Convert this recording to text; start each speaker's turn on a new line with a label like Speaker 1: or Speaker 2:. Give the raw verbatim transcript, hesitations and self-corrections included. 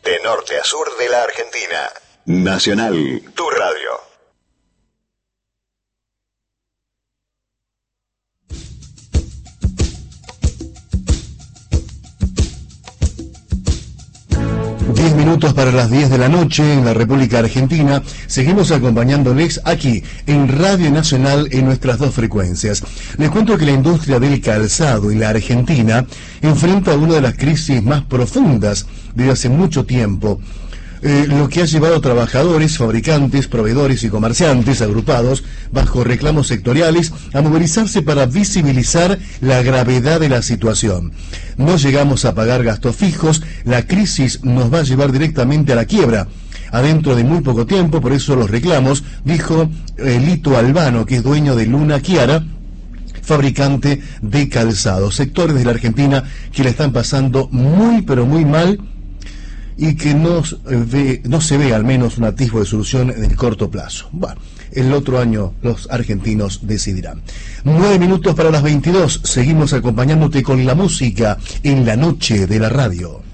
Speaker 1: De norte a sur de la Argentina. Nacional, tu radio.
Speaker 2: Diez minutos para las diez de la noche en la República Argentina. Seguimos acompañándoles aquí en Radio Nacional en nuestras dos frecuencias. Les cuento que la industria del calzado en la Argentina enfrenta una de las crisis más profundas desde hace mucho tiempo. Eh, lo que ha llevado a trabajadores, fabricantes, proveedores y comerciantes agrupados bajo reclamos sectoriales a movilizarse para visibilizar la gravedad de la situación. No llegamos a pagar gastos fijos, la crisis nos va a llevar directamente a la quiebra. Adentro de muy poco tiempo, por eso los reclamos, dijo eh, Lito Albano, que es dueño de Luna Chiara, fabricante de calzado. Sectores de la Argentina que la están pasando muy pero muy mal y que no, ve, no se ve al menos un atisbo de solución en el corto plazo. Bueno, el otro año los argentinos decidirán. Nueve minutos para las veintidós, seguimos acompañándote con la música en la noche de la radio.